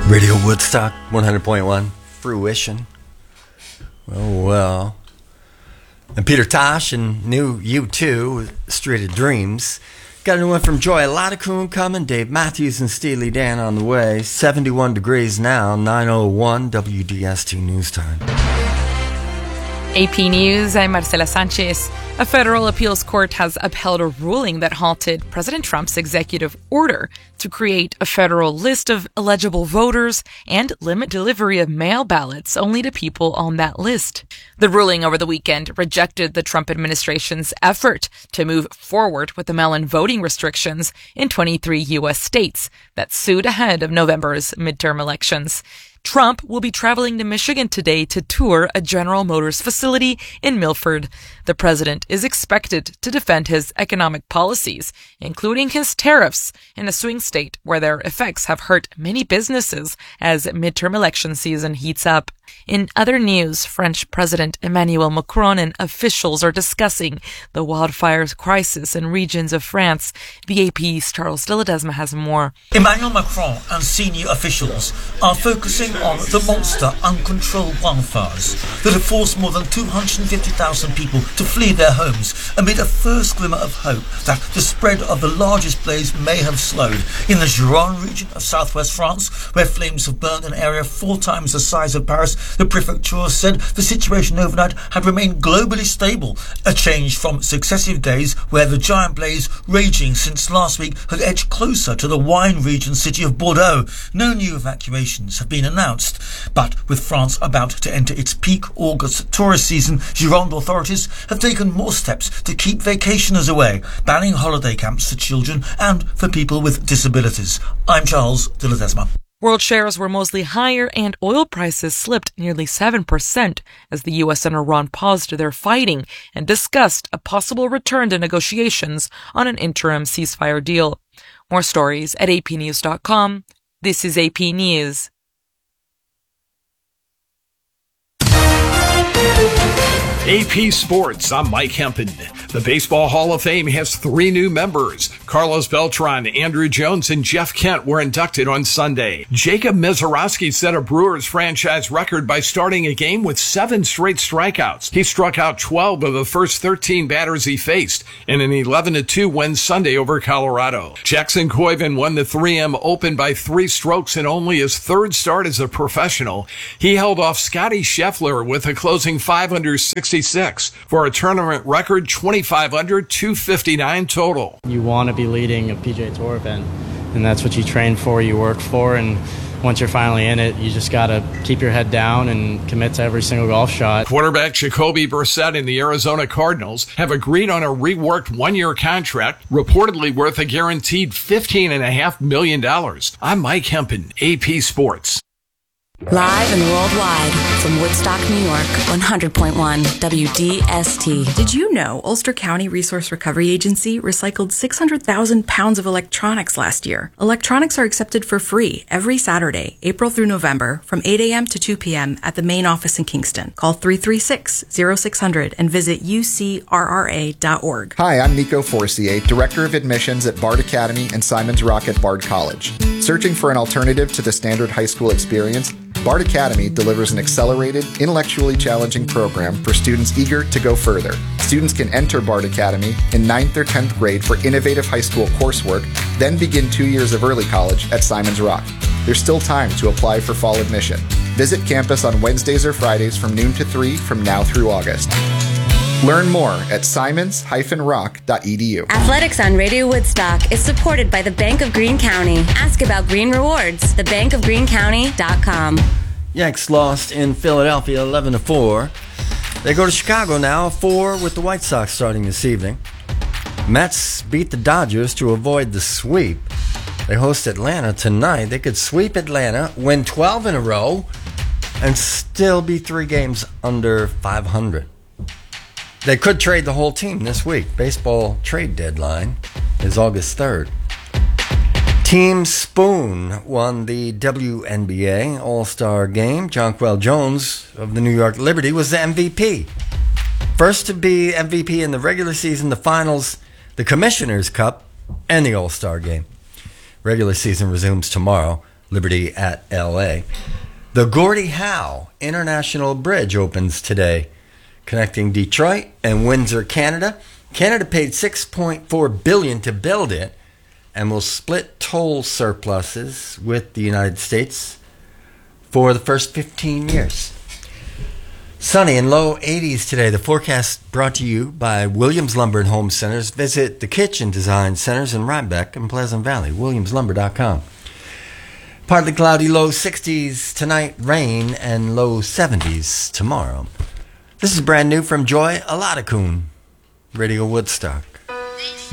Radio Woodstock 100.1 Fruition. Well. And Peter Tosh and new U2, Street of Dreams. Got a new one from Joy Ladakun coming. Dave Matthews and Steely Dan on the way. 71 degrees now, 9:01 WDST News Time. AP News, I'm Marcela Sanchez. A federal appeals court has upheld a ruling that halted President Trump's executive order to create a federal list of eligible voters and limit delivery of mail ballots only to people on that list. The ruling over the weekend rejected the Trump administration's effort to move forward with the mail-in voting restrictions in 23 U.S. states that sued ahead of November's midterm elections. Trump will be traveling to Michigan today to tour a General Motors facility in Milford. The president is expected to defend his economic policies, including his tariffs, in a swing state where their effects have hurt many businesses as midterm election season heats up. In other news, French President Emmanuel Macron and officials are discussing the wildfires crisis in regions of France. The AP's Charles de Ledesma has more. Emmanuel Macron and senior officials are focusing on the monster uncontrolled wildfires that have forced more than 250,000 people to flee their homes amid a first glimmer of hope that the spread of the largest blaze may have slowed. In the Gironde region of southwest France, where flames have burned an area 4 times the size of Paris, the prefecture said the situation overnight had remained globally stable, a change from successive days where the giant blaze raging since last week had edged closer to the wine region city of Bordeaux. No new evacuations have been announced, but with France about to enter its peak August tourist season, Gironde authorities have taken more steps to keep vacationers away, banning holiday camps for children and for people with disabilities. I'm Charles de Ledesma. World shares were mostly higher and oil prices slipped nearly 7% as the U.S. and Iran paused their fighting and discussed a possible return to negotiations on an interim ceasefire deal. More stories at apnews.com. This is AP News. AP Sports, I'm Mike Hempen. The Baseball Hall of Fame has 3 new members. Carlos Beltran, Andrew Jones, and Jeff Kent were inducted on Sunday. Jacob Misiorowski set a Brewers franchise record by starting a game with 7 straight strikeouts. He struck out 12 of the first 13 batters he faced in an 11-2 win Sunday over Colorado. Jackson Koivu won the 3M Open by 3 strokes in only his 3rd start as a professional. He held off Scotty Scheffler with a closing 5 under 66 for a tournament record 25 under 259 total. You want to be leading a PGA Tour event, and that's what you train for, you work for, and once you're finally in it, you just got to keep your head down and commit to every single golf shot. Quarterback Jacoby Brissett and the Arizona Cardinals have agreed on a reworked 1-year contract, reportedly worth a guaranteed $15.5 million. I'm Mike Hempen, AP Sports. Live and worldwide from Woodstock, New York, 100.1 WDST. Did you know Ulster County Resource Recovery Agency recycled 600,000 pounds of electronics last year? Electronics are accepted for free every Saturday, April through November, from 8 a.m. to 2 p.m. at the main office in Kingston. Call 336-0600 and visit ucrra.org. Hi, I'm Nico Forcier, Director of Admissions at Bard Academy and Simon's Rock at Bard College. Searching for an alternative to the standard high school experience? Bard Academy delivers an accelerated, intellectually challenging program for students eager to go further. Students can enter Bard Academy in 9th or 10th grade for innovative high school coursework, then begin 2 years of early college at Simon's Rock. There's still time to apply for fall admission. Visit campus on Wednesdays or Fridays from noon to 3 from now through August. Learn more at simons-rock.edu. Athletics on Radio Woodstock is supported by the Bank of Greene County. Ask about Green Rewards. thebankofgreencounty.com. Yanks lost in Philadelphia 11-4. They go to Chicago now, 4 with the White Sox starting this evening. Mets beat the Dodgers to avoid the sweep. They host Atlanta tonight. They could sweep Atlanta, win 12 in a row, and still be 3 games under 500. They could trade the whole team this week. Baseball trade deadline is August 3rd. Team Spoon won the WNBA All-Star Game. Jonquel Jones of the New York Liberty was the MVP. First to be MVP in the regular season, the finals, the Commissioner's Cup, and the All-Star Game. Regular season resumes tomorrow Liberty at LA. The Gordie Howe International Bridge opens today, connecting Detroit and Windsor, Canada. Canada paid $6.4 billion to build it and will split toll surpluses with the United States for the first 15 years. Sunny and low 80s today. The forecast brought to you by Williams Lumber and Home Centers. Visit the Kitchen Design Centers in Rhinebeck and Pleasant Valley. WilliamsLumber.com. Partly cloudy, low 60s tonight, rain, and low 70s tomorrow. This is brand new from Joy Aladakun, Radio Woodstock.